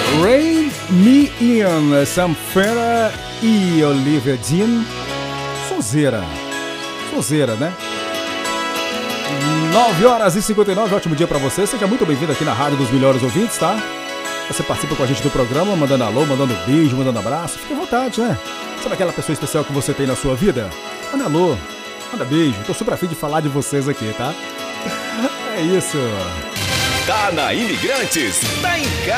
Rain Me In, Sam Fender e Olivia Dean. Sonzeira, né? 9h59, ótimo dia pra você. Seja muito bem-vindo aqui na Rádio dos Melhores Ouvintes, tá? Você participa com a gente do programa, mandando alô, mandando beijo, mandando abraço. Fique à vontade, né? Sabe aquela pessoa especial que você tem na sua vida? Manda alô, manda beijo. Tô super afim de falar de vocês aqui, tá? É isso. Tá na Imigrantes, tá em casa.